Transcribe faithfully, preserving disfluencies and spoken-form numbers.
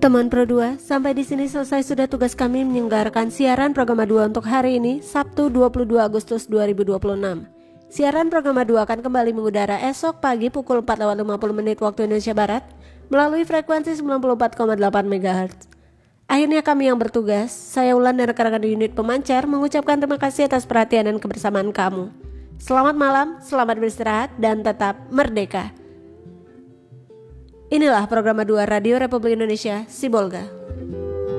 Teman Pro dua, sampai di sini selesai sudah tugas kami menyelenggarakan siaran Programa dua untuk hari ini, Sabtu dua puluh dua Agustus dua ribu dua puluh enam. Siaran Programa dua akan kembali mengudara esok pagi pukul empat lewat lima puluh menit waktu Indonesia Barat melalui frekuensi sembilan puluh empat koma delapan megahertz. Akhirnya kami yang bertugas, saya Ulan dan rekan-rekan di unit pemancar mengucapkan terima kasih atas perhatian dan kebersamaan kamu. Selamat malam, selamat beristirahat, dan tetap merdeka. Inilah Programa dua Radio Republik Indonesia, Sibolga.